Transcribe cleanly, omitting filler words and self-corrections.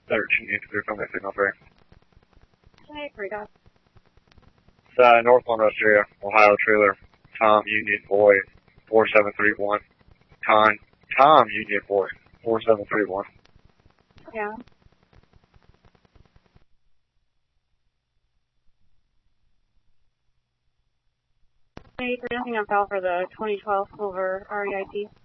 1383 from the signal free. Okay, free guys. It's Northland Rest area, Ohio trailer, Tom Union Boy, 4731. Tom Union Boy, 4731. Yeah. Hey, for nothing on file for the 2012 Silver REIT.